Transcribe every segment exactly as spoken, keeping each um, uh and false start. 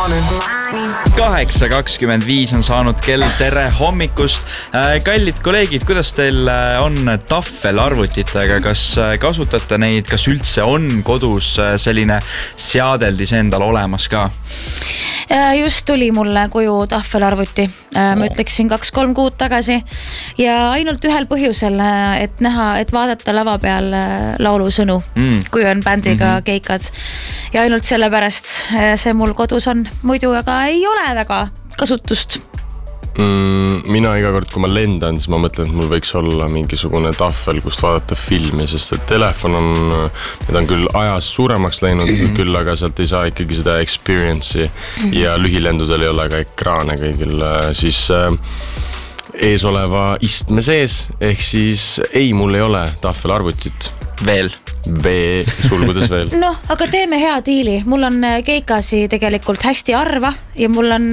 kaheksa kakskümmend viis on saanud kell, tere hommikust. Kallid kolleegid, kuidas teil on tahvelarvutitega, kas kasutate neid, kas üldse on kodus selline seadeldis endal olemas ka? Just tuli mulle koju tahvelarvuti, ma ütleksin kaks-kolm kuud tagasi ja ainult ühel põhjusel, et näha, et vaadata lava peal laulusõnu, mm. kui on bändiga mm-hmm. keikad ja ainult sellepärast see mul kodus on, muidu aga ei ole väga kasutust. Mm, mina iga kord, kui ma lendan, siis ma mõtlen, et mul võiks olla mingisugune tahvel, kust vaadata filmi, sest et telefon on, need on küll ajas suuremaks läinud, mm-hmm. küll aga sealt ei saa ikkagi seda experience'i mm-hmm. ja lühilendudel ei ole ka ekraane kõigil siis äh, ees oleva istme sees, ehk siis ei, mul ei ole tahvelarvutit. Veel. Vee, sulgudes veel. No, aga teeme hea diili. Mul on keikasi tegelikult hästi arva ja mul on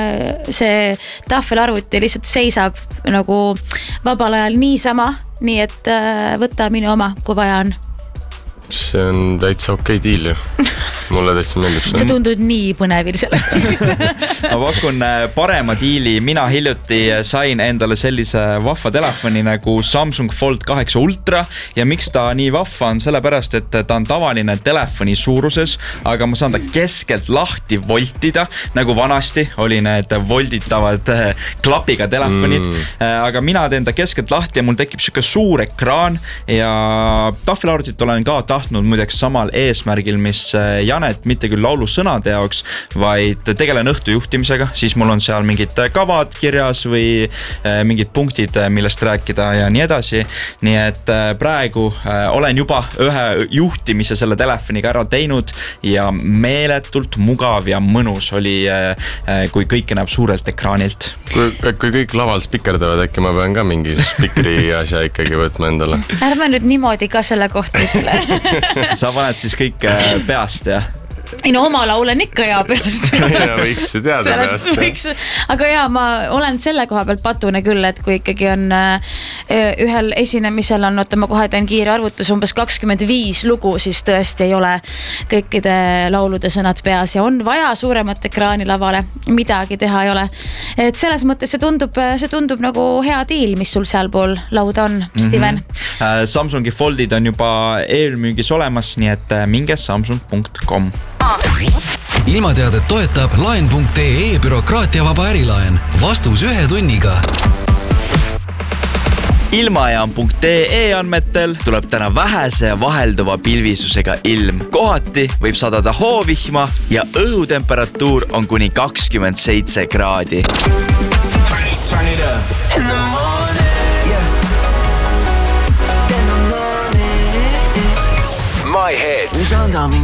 see tahvelarvuti lihtsalt seisab nagu vabal ajal niisama, nii et võta minu oma, kui vaja on. See on täitsa okei diil ju. Mulle täitsa meeldib see. See tundub nii põnevil sellest diilist. Ma pakun parema diili. Mina hiljuti sain endale sellise vahva telefoni nagu Samsung Fold kaheksa Ultra ja miks ta nii vahva on sellepärast, et ta on tavaline telefoni suuruses, aga ma saan ta keskelt lahti voltida, nagu vanasti oli need volditavad klapiga telefonid, mm. aga mina teen ta keskelt lahti ja mul tekib siuke suur ekraan ja tahvelarvutit olen ka tahtnud muideks samal eesmärgil, mis Janet, mitte küll laulusõnade jaoks, vaid tegelen õhtujuhtimisega, siis mul on seal mingid kavad kirjas või mingid punktid, millest rääkida ja nii edasi. Nii et praegu olen juba ühe juhtimise selle telefoniga ära teinud ja meeletult mugav ja mõnus oli, kui kõike näeb suurelt ekraanilt. Kui, kui kõik laval spikerdavad, äkki ma pean ka mingi spikri asja ikkagi võtma endale. Ärme nüüd niimoodi ka selle kohta ütle. Sa paned siis kõik peast ja? Ei no oma laulen ikka ja peast. Ja võiks ju teada peast. Võiks, aga jaa, ma olen selle koha pealt patune küll, et kui ikkagi on ühel esinemisel on, oota ma kohe teen kiire arvutus, umbes kakskümmend viis lugu, siis tõesti ei ole kõikide laulude sõnad peas ja on vaja suuremat ekraani lavale, midagi teha ei ole. Et selles mõttes see tundub, see tundub nagu hea diil, mis sul seal pool lauda on, Steven. Mm-hmm. Samsungi Foldid on juba eelmüügis olemas, nii et minge samsung punkt com. Ilmateadet toetab laen punkt ee bürokraatiavaba ärilaen. Vastus ühe tunniga. Ilmajaam punkt ee andmetel tuleb täna vähese vahelduva pilvisusega ilm. Kohati võib sadada hoovihma ja õhutemperatuur on kuni kakskümmend seitse kraadi. My Hits.